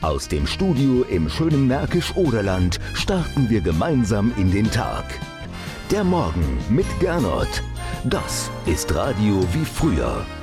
Aus dem Studio im schönen Märkisch-Oderland starten wir gemeinsam in den Tag. Der Morgen mit Gernot. Das ist Radio wie früher.